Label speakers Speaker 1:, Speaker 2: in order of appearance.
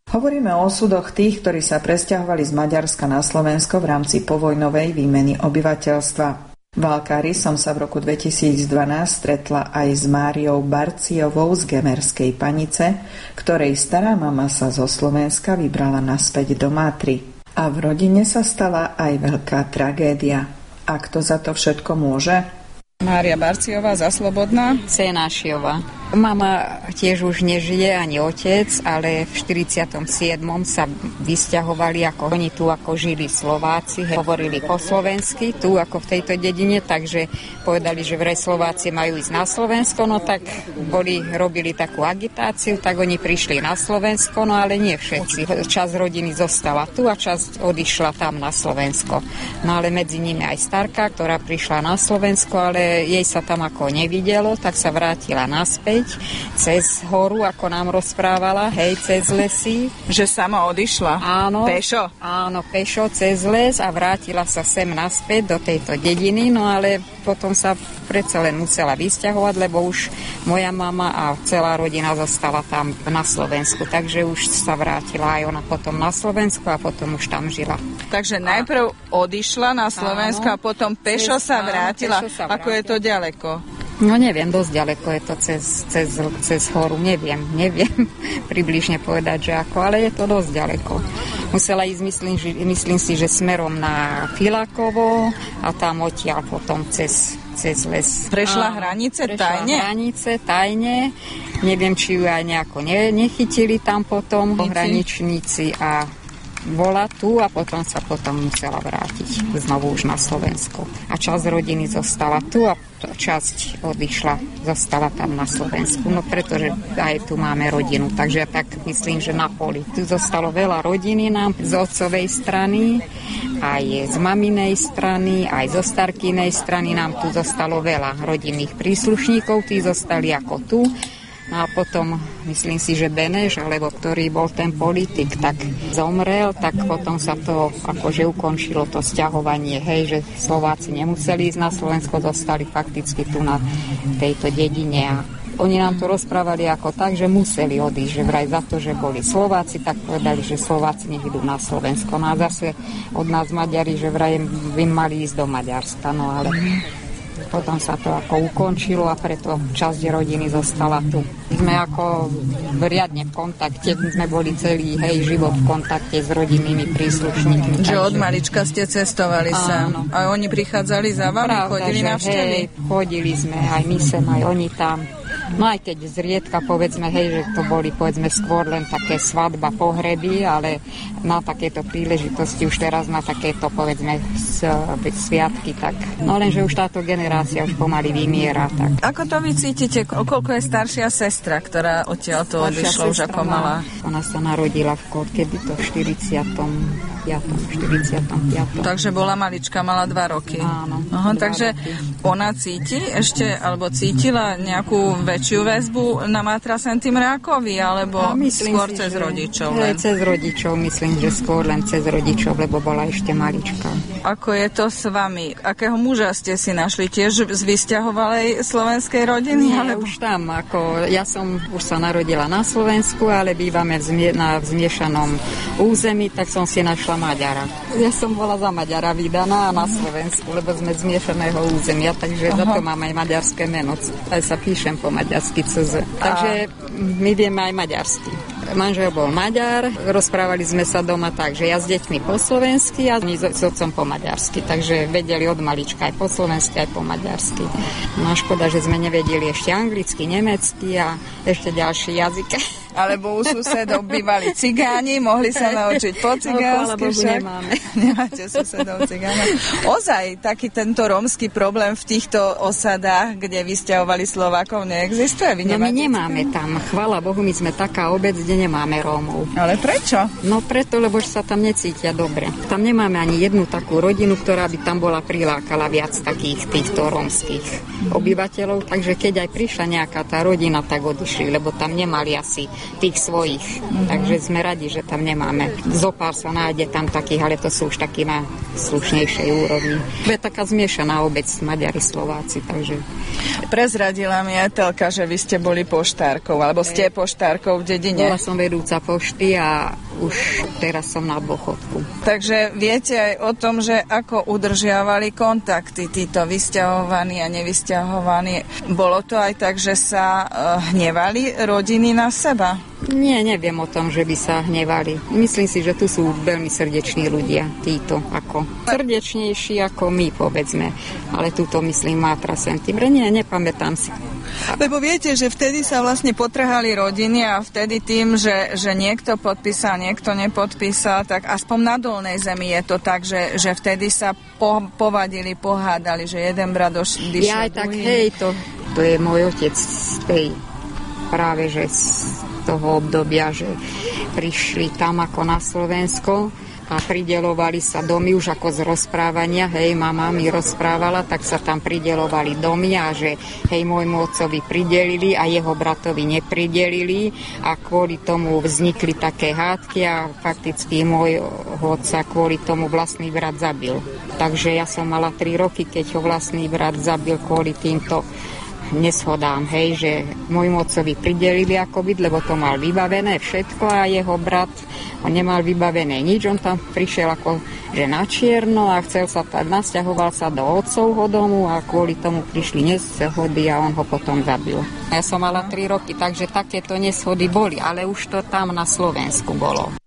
Speaker 1: Hovoríme o osudoch tých, ktorí sa presťahovali z Maďarska na Slovensko v rámci povojnovej výmeny obyvateľstva. V Alkári som sa v roku 2012 stretla aj s Máriou Barciovou z Gemerskej Panice, ktorej stará mama sa zo Slovenska vybrala naspäť do Mátry. A v rodine sa stala aj veľká tragédia. A kto za to všetko môže?
Speaker 2: Mária Barciová za Slobodná.
Speaker 3: Senášiová. Mama tiež už nežije, ani otec, ale v 47. sa vysťahovali, ako oni tu ako žili Slováci, hovorili po slovensky, tu ako v tejto dedine, takže povedali, že vraj Slováci majú ísť na Slovensko, no tak robili takú agitáciu, tak oni prišli na Slovensko, no ale nie všetci. Časť rodiny zostala tu a časť odišla tam na Slovensko. No ale medzi nimi aj starka, ktorá prišla na Slovensko, ale jej sa tam ako nevidelo, tak sa vrátila naspäť cez horu, ako nám rozprávala, cez lesy.
Speaker 2: Že sama odišla?
Speaker 3: Áno.
Speaker 2: Pešo?
Speaker 3: Áno, pešo cez les a vrátila sa sem naspäť do tejto dediny, no ale potom sa predsa len musela vysťahovať, lebo už moja mama a celá rodina zostala tam na Slovensku, takže už sa vrátila aj ona potom na Slovensku a potom už tam žila.
Speaker 2: Takže najprv odišla na Slovensko a potom pešo sa vrátila. Ako je to ďaleko?
Speaker 3: No neviem, dosť ďaleko je to cez horu, neviem približne povedať, že ako, ale je to dosť ďaleko. Musela ísť, myslím si, že smerom na Filakovo a tam odtiaľ potom cez les.
Speaker 2: Prešla hranice
Speaker 3: tajne. Neviem, či ju aj nejako nechytili tam potom hraničníci a bola tu a potom sa musela vrátiť znovu už na Slovensko. A časť rodiny zostala tu a časť zostala tam na Slovensku. No pretože aj tu máme rodinu, takže ja tak myslím, že na poli. Tu zostalo veľa rodiny nám z otcovej strany, aj z maminej strany, aj zo starkynej strany nám tu zostalo veľa rodinných príslušníkov, tí zostali ako tu. No a potom, myslím si, že Beneš, alebo ktorý bol ten politik, tak zomrel, tak potom sa to akože ukončilo to sťahovanie, že Slováci nemuseli ísť na Slovensko, zostali fakticky tu na tejto dedine a oni nám to rozprávali ako tak, že museli odísť, že vraj za to, že boli Slováci, tak povedali, že Slováci nech idú na Slovensko. No a zase od nás Maďari, že vraj by mali ísť do Maďarska, no ale potom sa to ako ukončilo a preto časť rodiny zostala tu. Sme ako riadne v kontakte, sme boli celý život v kontakte s rodinnými príslušníkmi.
Speaker 2: Že od malička ste cestovali sa. A oni prichádzali za vami, chodili navštevy?
Speaker 3: Chodili sme, aj my sem, aj oni tam. No aj keď zriedka, povedzme, že to boli, povedzme, skôr len také svadba, pohreby, ale na takéto príležitosti, už teraz na takéto, povedzme, sviatky, tak. No lenže už táto generácia už pomaly vymiera, tak.
Speaker 2: Ako to vy cítite? Koľko je staršia sestra, ktorá odtiaľ to odišla už ako malá?
Speaker 3: Ona sa narodila kedy to v 45.
Speaker 2: Takže bola malička, mala 2 roky.
Speaker 3: Áno.
Speaker 2: Takže ona cíti ešte, alebo cítila nejakú väčšiu väzbu na Mátra Sentým Mrákovi, alebo skôr cez rodičov?
Speaker 3: Cez rodičov, myslím, že skôr len cez rodičov, lebo bola ešte malička.
Speaker 2: Ako je to s vami? Akého muža ste si našli? Tiež z vysťahovalej slovenskej rodiny?
Speaker 3: Nie, alebo už tam. Ja som už sa narodila na Slovensku, ale bývame na zmiešanom území, tak som si našla Maďara. Ja som bola za Maďara vydaná na Slovensku, lebo sme z zmiešaného územia, takže za to mám aj maďarské meno. Aj sa píšem po maďarsky CZ. Takže my vieme aj maďarsky. Manžel bol Maďar, rozprávali sme sa doma tak, že ja s deťmi po slovensky a oni s otcom po maďarsky, takže vedeli od malička aj po slovensky, aj po maďarsky. No škoda, že sme nevedeli ešte anglicky, nemecky a ešte ďalšie jazyky.
Speaker 2: Alebo u susedov bývali cigáni, mohli sa naučiť po cigánsky však. Nemáte susedov cigánov. Ozaj, taký tento rómsky problém v týchto osadách, kde vysťahovali Slovákov, neexistuje?
Speaker 3: My nemáme tam. Chvála Bohu, my sme taká obec, kde nemáme Rómov.
Speaker 2: Ale prečo?
Speaker 3: No preto, lebo sa tam necítia dobre. Tam nemáme ani jednu takú rodinu, ktorá by tam bola prilákala viac takých týchto rómskych obyvateľov. Takže keď aj prišla nejaká tá rodina, tak odišli, lebo tam nemali asi tých svojich. Takže sme radi, že tam nemáme. Zopár sa nájde tam takých, ale to sú už takí na slušnejšej úrovni. To je taká zmiešaná obec, Maďari, Slováci, takže...
Speaker 2: Prezradila mi Etelka, že vy ste boli poštárkou, alebo ste poštárkou v dedine.
Speaker 3: Bola som vedúca pošty a už teraz som na dôchodku.
Speaker 2: Takže viete aj o tom, že ako udržiavali kontakty títo vysťahovaní a nevysťahovaní. Bolo to aj tak, že sa hnevali rodiny na seba?
Speaker 3: Nie, neviem o tom, že by sa hnevali. Myslím si, že tu sú veľmi srdeční ľudia, títo, ako srdečnejší ako my, povedzme. Ale túto myslím Mátra Sentibre. Nie, nepamätám si.
Speaker 2: Lebo viete, že vtedy sa vlastne potrhali rodiny a vtedy tým, že niekto podpísal, niekto nepodpísal, tak aspoň na Dolnej Zemi je to tak, že vtedy sa povadili, pohádali, že jeden brat odišiel.
Speaker 3: Ja aj tak, hej, to je môj otec z tej práve, že toho obdobia, že prišli tam ako na Slovensko a prideľovali sa domy už ako z rozprávania, hej, mama mi rozprávala, tak sa tam prideľovali domy a že hej, môjmu otcovi pridelili a jeho bratovi nepridelili a kvôli tomu vznikli také hádky a fakticky môj otca kvôli tomu vlastný brat zabil. Takže ja som mala 3 roky, keď ho vlastný brat zabil kvôli týmto neshodám, hej, že môjmu otcovi pridelili ako byt, lebo to mal vybavené všetko a jeho brat, on nemal vybavené nič, on tam prišiel ako, že na čierno a chcel sa nasťahoval sa do otcovho domu a kvôli tomu prišli neshody a on ho potom zabil. Ja som mala 3 roky, takže takéto neshody boli, ale už to tam na Slovensku bolo.